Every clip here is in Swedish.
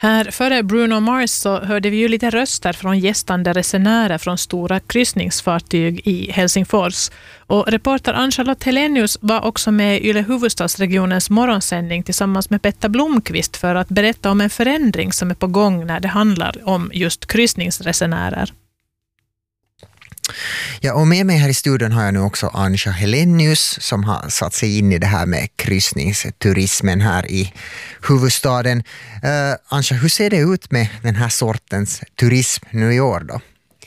Här före Bruno Mars så hörde vi ju lite röster från gästande resenärer från stora kryssningsfartyg i Helsingfors. Och reporter Ann-Charlotte Helenius var också med i Yle Huvudstadsregionens morgonsändning tillsammans med Petter Blomqvist för att berätta om en förändring som är på gång när det handlar om just kryssningsresenärer. Ja, och med mig här i studion har jag nu också Anja Helenius som har satt sig in i det här med kryssningsturismen här i huvudstaden. Anja, hur ser det ut med den här sortens turism nu i år då?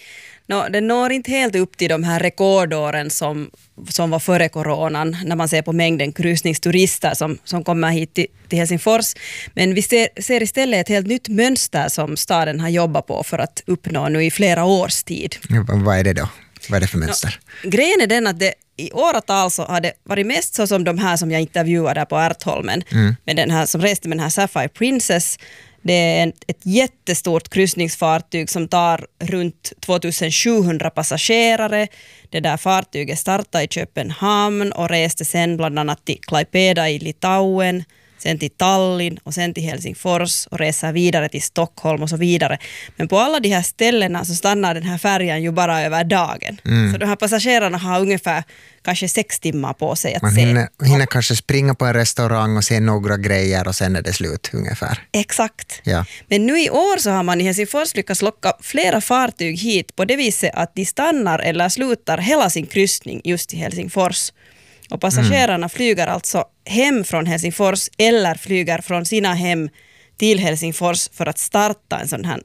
Den når inte helt upp till de här rekordåren som var före coronan när man ser på mängden kryssningsturister som kommer hit till Helsingfors. Men vi ser istället ett helt nytt mönster som staden har jobbat på för att uppnå nu i flera års tid. Vad är det då? Vad är det för mönster? Grejen är den att det i åratal så har det varit mest så som de här som jag intervjuade på Ärtholmen. Med den här som reste med den här Sapphire Princess. Det är ett jättestort kryssningsfartyg som tar runt 2700 passagerare. Det där fartyget startade i Köpenhamn och reste sen bland annat till Klaipeda i Litauen, sen till Tallinn och sen till Helsingfors och reser vidare till Stockholm och så vidare. Men på alla de här ställena så stannar den här färjan ju bara över dagen. Så de här passagerarna har ungefär kanske 6 timmar på sig att se. Man hinner kanske springa på en restaurang och se några grejer och sen är det slut ungefär. Exakt. Ja. Men nu i år så har man i Helsingfors lyckats locka flera fartyg hit på det viset att de stannar eller slutar hela sin kryssning just i Helsingfors. Och passagerarna flyger alltså hem från Helsingfors eller flyger från sina hem till Helsingfors för att starta en sån här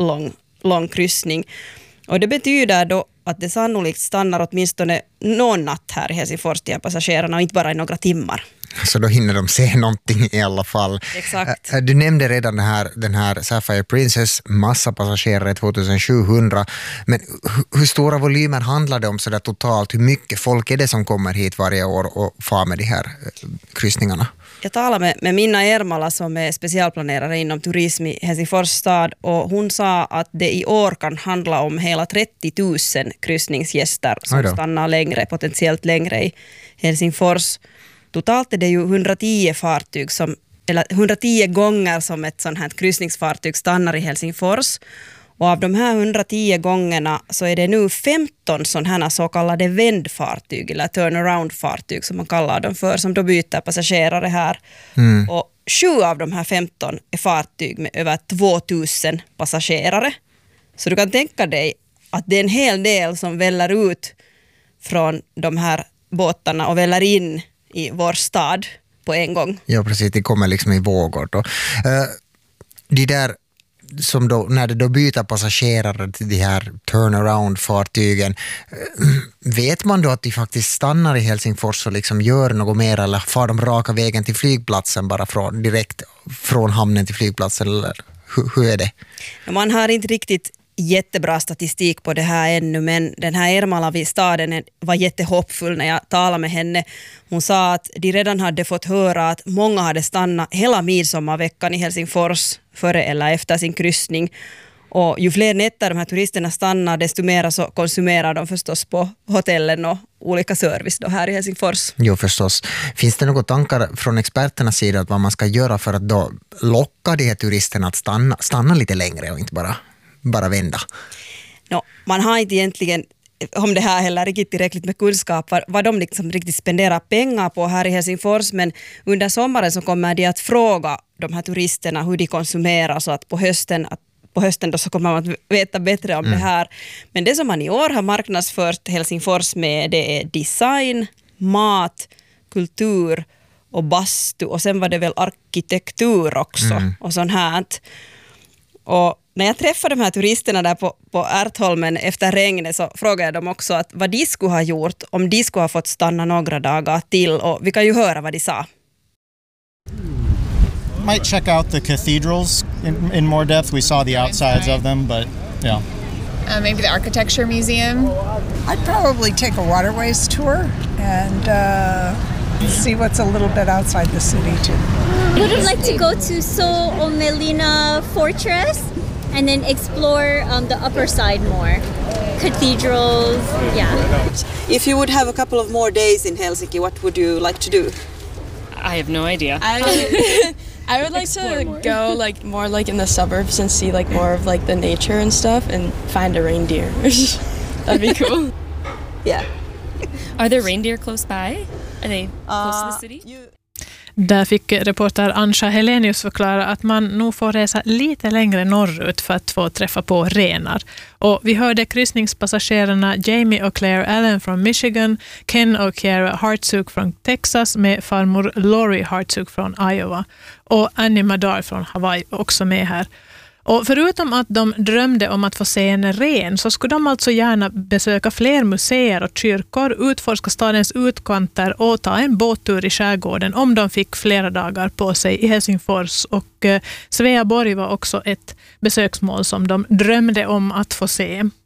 lång kryssning. Och det betyder då att det sannolikt stannar åtminstone någon natt här i Helsingfors till passagerarna och inte bara i några timmar. Så då hinner de se någonting i alla fall. Exakt. Du nämnde redan den här Sapphire Princess, massa passagerare 2700. Men hur stora volymer handlar det om så där totalt? Hur mycket folk är det som kommer hit varje år och far med de här kryssningarna? Jag talade med Minna Ermala som är specialplanerare inom turism i Helsingfors stad och hon sa att det i år kan handla om hela 30 000 kryssningsgäster som stannar längre, potentiellt längre i Helsingfors. Totalt är det ju 110 fartyg eller 110 gånger som ett sånt här kryssningsfartyg stannar i Helsingfors. Och av de här 110 gångerna så är det nu 15 sådana här så kallade vändfartyg eller turnaround-fartyg som man kallar dem för, som då byter passagerare här. Och 7 av de här 15 är fartyg med över 2000 passagerare. Så du kan tänka dig att det är en hel del som väller ut från de här båtarna och väller in i vår stad på en gång. Ja, precis. Det kommer liksom i vågor då. De där som då, när det då byter passagerare till de här turnaround-fartygen, vet man då att de faktiskt stannar i Helsingfors och liksom gör något mer, eller far de raka vägen till flygplatsen bara direkt från hamnen till flygplatsen, eller hur är det? Man har inte riktigt jättebra statistik på det här ännu, men den här Ermala vid staden var jättehoppfull när jag talade med henne. Hon sa att de redan hade fått höra att många hade stannat hela midsommarveckan i Helsingfors före eller efter sin kryssning. Och ju fler nätter de här turisterna stannar, desto mer så konsumerar de förstås på hotellen och olika service då här i Helsingfors. Jo, förstås. Finns det några tankar från experternas sida att vad man ska göra för att då locka de här turisterna att stanna lite längre och inte bara vända? Man har inte egentligen om det här heller riktigt tillräckligt med kunskap vad de liksom riktigt spenderar pengar på här i Helsingfors, men under sommaren så kommer de att fråga de här turisterna hur de konsumerar, så att på hösten då så kommer man att veta bättre om det här. Men det som man i år har marknadsfört Helsingfors med, det är design, mat, kultur och bastu, och sen var det väl arkitektur också och sånt här. Och när jag träffade de här turisterna där på Ärtholmen efter regnet så frågade jag dem också att vad de skulle ha gjort om de skulle ha fått stanna några dagar till, och vi kan ju höra vad de sa. Might check out the cathedrals in more depth. We saw the outsides of them, but yeah. Maybe the Architecture Museum. I'd probably take a waterways tour and see what's a little bit outside the city too. Would have liked to go to Suomenlinna Fortress and then explore the upper side more. Cathedrals, yeah. If you would have a couple of more days in Helsinki, what would you like to do? I have no idea. I would like to go like more like in the suburbs and see like more of like the nature and stuff and find a reindeer. That'd be cool. Yeah. Are there reindeer close by? Are they close to the city? Där fick reporter Ansha Helenius förklara att man nog får resa lite längre norrut för att få träffa på renar. Och vi hörde kryssningspassagerarna Jamie och Claire Allen från Michigan, Ken och Kiara Hartsuk från Texas med farmor Lori Hartsuk från Iowa och Annie Madar från Hawaii också med här. Och förutom att de drömde om att få se en ren så skulle de alltså gärna besöka fler museer och kyrkor, utforska stadens utkanter och ta en båttur i skärgården om de fick flera dagar på sig i Helsingfors. Och Sveaborg var också ett besöksmål som de drömde om att få se.